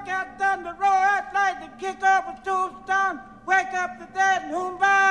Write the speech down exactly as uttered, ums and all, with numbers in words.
strike out thunder, roar out lightning, kick off a tombstone, wake up the dead and whom by